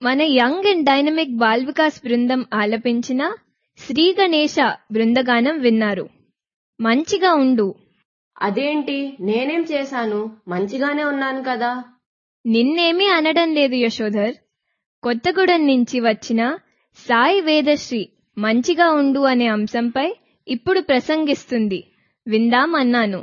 మన young and dynamic ball Vikas బృందం ఆలపించిన శ్రీ గణేశ బృందగానం విన్నారు. మంచిగా ఉండు. అదేంటి, నేనేం చేశాను? మంచిగానే ఉన్నాను కదా. నిన్నేమీ అనడం లేదు యశోధర్. కొత్తగూడెం నుంచి వచ్చిన సాయి వేదశ్రీ మంచిగా ఉండు అనే అంశంపై ఇప్పుడు ప్రసంగిస్తుంది, విందాం అన్నాను.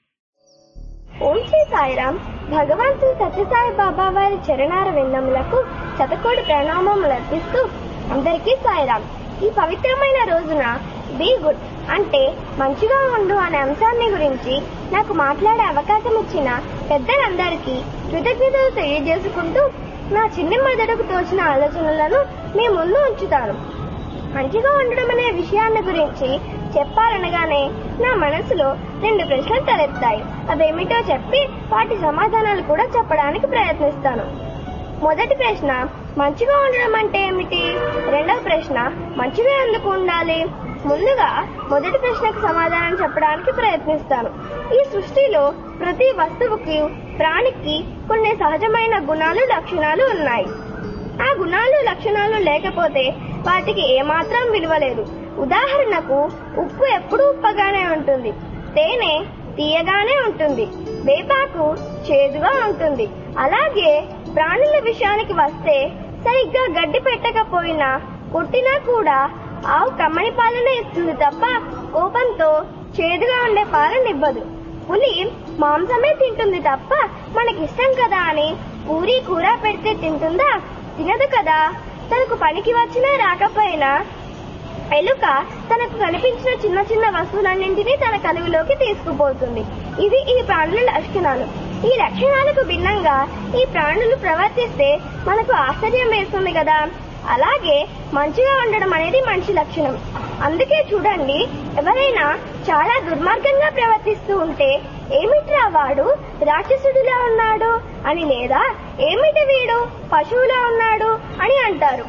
ఓం శ్రీ సాయిరాం. భగవాన్ శ్రీ సత్యసాయి బాబా వారి చరణార విన్నములకు శతకోటి ప్రణామములు అర్పిస్తూ అందరికీ సాయిరాం. ఈ పవిత్రమైన రోజున బీ గుడ్ అంటే మంచిగా ఉండు అనే అంశాన్ని గురించి నాకు మాట్లాడే అవకాశం ఇచ్చిన పెద్దలందరికీ కృతజ్ఞతలు తెలియజేసుకుంటూ నా చిన్న మెదడుకు తోచిన ఆలోచనలను మీ ముందు ఉంచుతాను. మంచిగా ఉండడం అనే విషయాన్ని గురించి చెప్పాలనగానే నా మనసులో 2 ప్రశ్నలు తలెత్తాయి. అవేమిటో చెప్పి వాటి సమాధానాలు కూడా చెప్పడానికి ప్రయత్నిస్తాను. మొదటి ప్రశ్న, మంచిగా ఉండడం అంటే ఏమిటి? రెండవ ప్రశ్న, మంచిగా ఎందుకు ఉండాలి? ముందుగా మొదటి ప్రశ్నకు సమాధానం చెప్పడానికి ప్రయత్నిస్తాను. ఈ సృష్టిలో ప్రతి వస్తువుకి, ప్రాణికి కొన్ని సహజమైన గుణాలు, లక్షణాలు ఉన్నాయి. ఆ గుణాలు, లక్షణాలు లేకపోతే వాటికి ఏమాత్రం విలువ లేదు. ఉదాహరణకు, ఉప్పు ఎప్పుడూ ఉప్పగానే ఉంటుంది, తేనె తీయగానే ఉంటుంది, వేపాకు చేదుగా ఉంటుంది. అలాగే ప్రాణుల విషయానికి వస్తే సరిగ్గా గడ్డి పెట్టకపోయినా, కొట్టినా కూడా ఆవు కమ్మని పాలనే ఇస్తుంది తప్ప కోపంతో చేదుగా ఉండే పాలనివ్వదు. పులి మాంసమే తింటుంది తప్ప మనకిష్టం కదా అని పూరి కూర పెడితే తింటుందా? తినదు కదా. తనకు పనికి వచ్చినా రాకపోయినా ఎలుక తనకు కనిపించిన చిన్న చిన్న వస్తువులన్నింటినీ తన కలుగులోకి తీసుకుపోతుంది. ఇది ఈ ప్రాణుల లక్షణాలు. ఈ లక్షణాలకు భిన్నంగా ఈ ప్రాణులు ప్రవర్తిస్తే మనకు ఆశ్చర్యం వేస్తుంది కదా. అలాగే మంచిగా ఉండడం అనేది మనిషి లక్షణం. అందుకే చూడండి, ఎవరైనా చాలా దుర్మార్గంగా ప్రవర్తిస్తూ ఉంటే ఏమిట్రా వాడు రాక్షసుడిలా ఉన్నాడు అని, లేదా ఏమిటి వీడు పశువులా ఉన్నాడు అని అంటారు.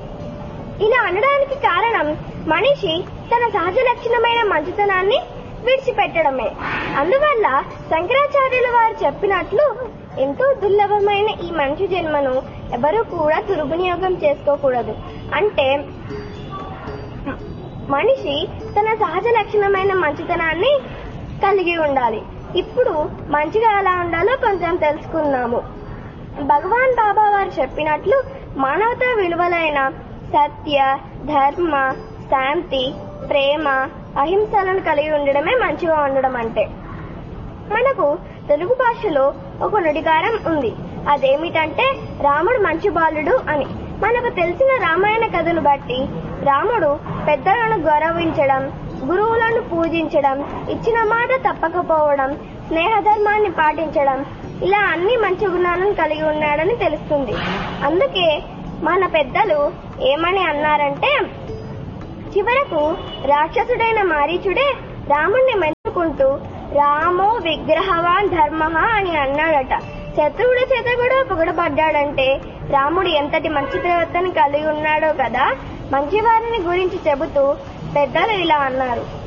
ఇలా అనడానికి కారణం మనిషి తన సహజ లక్షణమైన మంచితనాన్ని విడిచిపెట్టడమే. అందువల్ల శంకరాచార్యుల వారు చెప్పినట్లు, ఎంతో దుర్లభమైన ఈ మనిషి జన్మను ఎవరూ కూడా దుర్వినియోగం చేసుకోకూడదు. అంటే మనిషి తన సహజ లక్షణమైన మంచితనాన్ని కలిగి ఉండాలి. ఇప్పుడు మంచిగా ఎలా ఉండాలో కొంచెం తెలుసుకుందాము. భగవాన్ బాబా వారు చెప్పినట్లు మానవతా విలువలైన సత్య, ధర్మ, శాంతి, ప్రేమ, అహింసలను కలిగి ఉండడమే మంచిగా ఉండడం అంటే. మనకు తెలుగు భాషలో ఒక నుడికారం ఉంది. అదేమిటంటే రాముడు మంచి బాలుడు అని. మనకు తెలిసిన రామాయణ కథను బట్టి రాముడు పెద్దలను గౌరవించడం, గురువులను పూజించడం, ఇచ్చిన మాట తప్పకపోవడం, స్నేహధర్మాన్ని పాటించడం, ఇలా అన్ని మంచి గుణాలను కలిగి ఉన్నాడని తెలుస్తుంది. అందుకే మన పెద్దలు ఏమని అన్నారంటే, చివరకు రాక్షసుడైన మారీచుడే రాముణ్ణి మెచ్చుకుంటూ రామో విగ్రహవాన్ ధర్మ అని అన్నాడట. శత్రువుల చేత కూడా పొగడబడ్డాడంటే రాముడు ఎంతటి మంచి ప్రవర్తన కలిగి ఉన్నాడో కదా. మంచివారిని గురించి చెబుతూ పెద్దలు ఇలా అన్నారు,